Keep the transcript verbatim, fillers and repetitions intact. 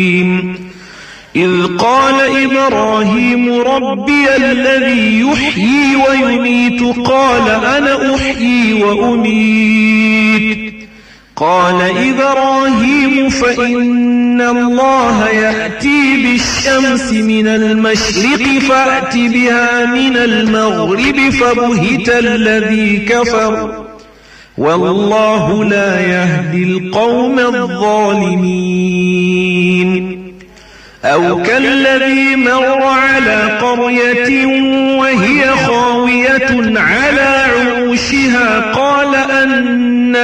إذ قال إبراهيم ربي الذي يحيي ويميت قال أنا أحيي وأميت قال إبراهيم فإن الله يأتي بالشمس من المشرق فأت بها من المغرب فبهت الذي كفر والله لا يهدي القوم الظالمين. أو كالذي مر على قرية وهي خاوية على عروشها قال أن